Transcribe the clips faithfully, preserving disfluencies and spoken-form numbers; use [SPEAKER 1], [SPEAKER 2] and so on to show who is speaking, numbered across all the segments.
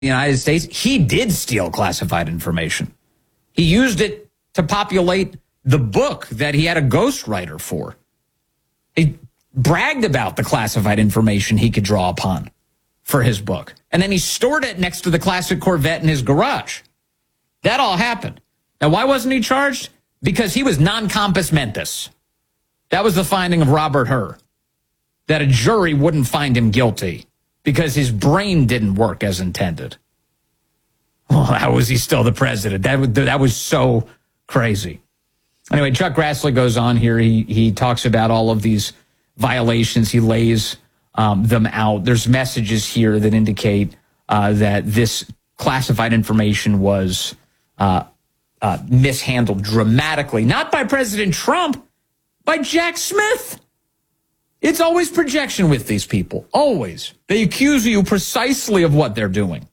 [SPEAKER 1] the United States, he did steal classified information. He used it to populate the book that he had a ghostwriter for. He bragged about the classified information he could draw upon for his book. And then he stored it next to the classic Corvette in his garage. That all happened. Now, why wasn't he charged? Because he was non compos mentis. That was the finding of Robert Hur, that a jury wouldn't find him guilty because his brain didn't work as intended. Well, how was he still the president? That was, that was so crazy. Anyway, Chuck Grassley goes on here. He, he talks about all of these violations. He lays um, them out. There's messages here that indicate uh, that this classified information was uh, uh, mishandled dramatically, not by President Trump, by Jack Smith. It's always projection with these people. Always. They accuse you precisely of what they're doing.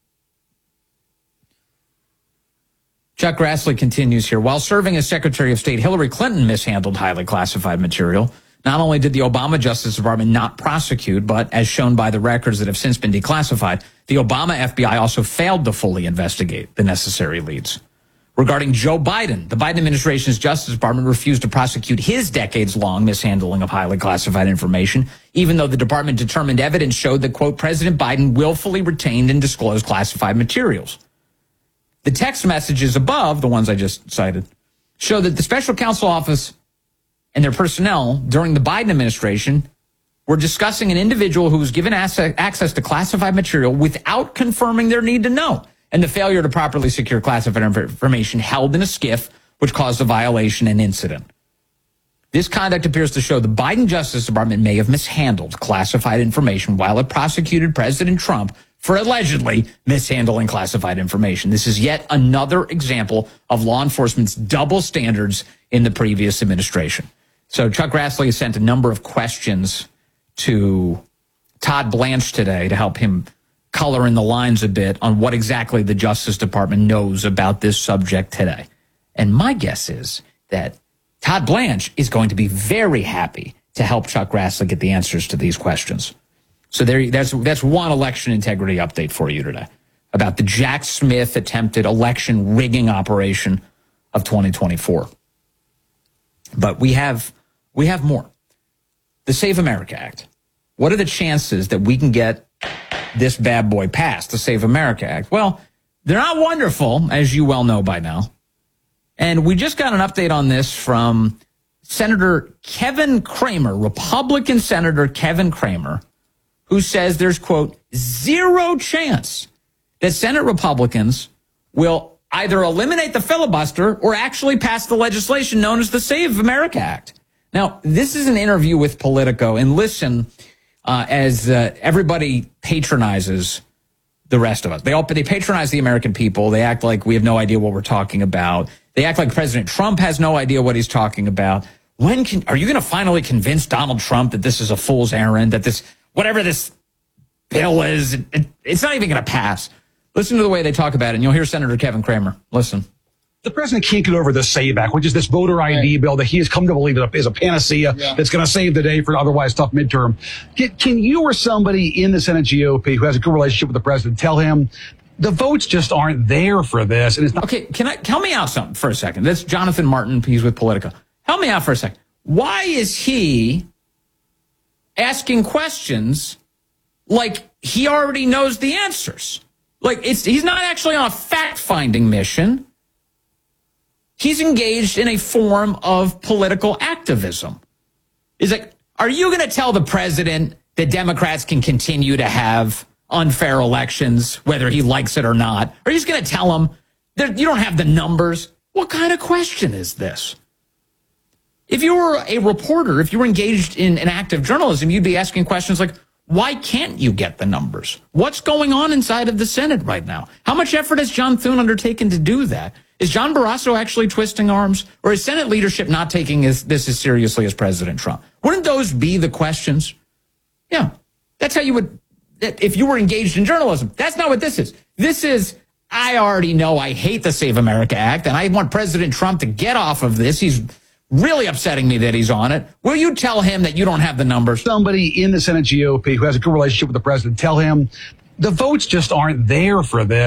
[SPEAKER 1] Chuck Grassley continues here. While serving as Secretary of State, Hillary Clinton mishandled highly classified material. Not only did the Obama Justice Department not prosecute, but as shown by the records that have since been declassified, the Obama F B I also failed to fully investigate the necessary leads. Regarding Joe Biden, the Biden administration's Justice Department refused to prosecute his decades-long mishandling of highly classified information, even though the department determined evidence showed that, quote, President Biden willfully retained and disclosed classified materials. The text messages above, the ones I just cited, show that the special counsel office and their personnel during the Biden administration were discussing an individual who was given access to classified material without confirming their need to know, and the failure to properly secure classified information held in a skiff, which caused a violation and incident. This conduct appears to show the Biden Justice Department may have mishandled classified information while it prosecuted President Trump for allegedly mishandling classified information. This is yet another example of law enforcement's double standards in the previous administration. So Chuck Grassley has sent a number of questions to Todd Blanche today to help him color in the lines a bit on what exactly the Justice Department knows about this subject today. And my guess is that Todd Blanche is going to be very happy to help Chuck Grassley get the answers to these questions. So there, that's, that's one election integrity update for you today about the Jack Smith attempted election rigging operation of twenty twenty-four. But we have, we have more. The Save America Act. What are the chances that we can get this bad boy passed, the Save America Act? Well, they're not wonderful, as you well know by now. And we just got an update on this from Senator Kevin Cramer, Republican Senator Kevin Cramer, who says there's, quote, zero chance that Senate Republicans will either eliminate the filibuster or actually pass the legislation known as the Save America Act. Now, this is an interview with Politico, and listen, uh, as uh, everybody patronizes the rest of us. They all they patronize the American people. They act like we have no idea what we're talking about. They act like President Trump has no idea what he's talking about. When can are you going to finally convince Donald Trump that this is a fool's errand, that this whatever this bill is, it, it, it's not even going to pass? Listen to the way they talk about it, and you'll hear Senator Kevin Cramer. Listen.
[SPEAKER 2] The president can't get over the SAVE Act, which is this voter I D right. bill that he has come to believe is a panacea yeah. that's going to save the day for an otherwise tough midterm. Can, can you or somebody in the Senate G O P who has a good relationship with the president tell him the votes just aren't there for this? And it's not-
[SPEAKER 1] okay, can I help me out some for a second? That's Jonathan Martin. He's with Politico. Help me out for a second. Why is he asking questions like he already knows the answers? Like it's he's not actually on a fact-finding mission. He's engaged in a form of political activism. He's like, are you going to tell the president that Democrats can continue to have unfair elections, whether he likes it or not? Are you just going to tell him that you don't have the numbers? What kind of question is this? If you were a reporter, if you were engaged in an active journalism, you'd be asking questions like, why can't you get the numbers? What's going on inside of the Senate right now? How much effort has John Thune undertaken to do that? Is John Barrasso actually twisting arms? Or is Senate leadership not taking this, this as seriously as President Trump? Wouldn't those be the questions? Yeah, that's how you would, if you were engaged in journalism. That's not what this is. This is, I already know I hate the Save America Act, and I want President Trump to get off of this. He's really upsetting me that he's on it. Will you tell him that you don't have the numbers?
[SPEAKER 2] Somebody in the Senate G O P who has a good relationship with the president tell him the votes just aren't there for this.